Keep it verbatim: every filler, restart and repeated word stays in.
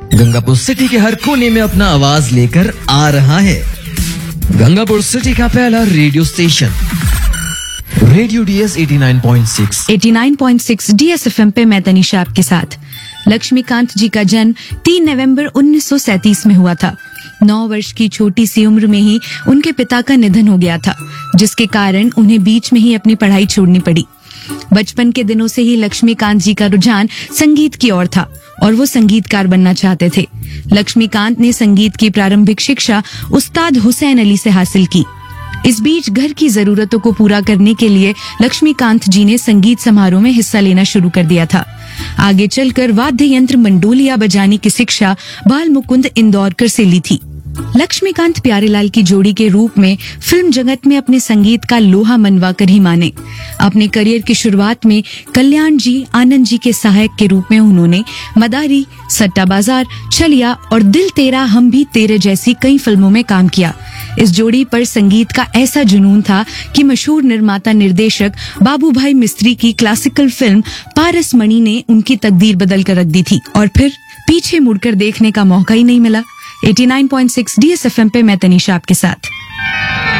Gangapur city के हर कोने में अपना आवाज लेकर आ रहा है गंगापुर सिटी का पहला radio station radio DS eighty nine point six eighty nine point six DS FM पे मैं तनिषा आपके साथ। लक्ष्मीकांत जी का जन्म तीन नवंबर उन्नीस सौ सैंतीस में हुआ था। नौ वर्ष की छोटी सी उम्र में ही उनके पिता का निधन हो गया था, जिसके कारण उन्हें बीच में ही अपनी पढ़ाई छोड़नी पड़ी। बचपन के दिनों से ही लक्ष्मीकांत जी का रुझान संगीत की ओर था और वो संगीतकार बनना चाहते थे। लक्ष्मीकांत ने संगीत की प्रारंभिक शिक्षा उस्ताद हुसैन अली से हासिल की। इस बीच घर की जरूरतों को पूरा करने के लिए लक्ष्मीकांत जी ने संगीत समारोह में हिस्सा लेना शुरू कर दिया था। आगे चलकर वाद्य यंत्र मंडोलिया बजाने की शिक्षा बाल मुकुंद इंदौरकर से ली थी। लक्ष्मीकांत प्यारेलाल की जोड़ी के रूप में फिल्म जगत में अपने संगीत का लोहा मनवा कर ही माने। अपने करियर की शुरुआत में कल्याण जी आनंद जी के सहायक के रूप में उन्होंने मदारी, सट्टा बाजार, छलिया और दिल तेरा हम भी तेरे जैसी कई फिल्मों में काम किया। इस जोड़ी पर संगीत का ऐसा जुनून था कि मशहूर निर्माता निर्देशक बाबू भाई मिस्त्री की क्लासिकल फिल्म पारस मणि ने उनकी तकदीर बदल कर रख दी थी और फिर पीछे मुड़कर देखने का मौका ही नहीं मिला। Eighty nine point six DS FM पे मैं तनिषा आपके साथ।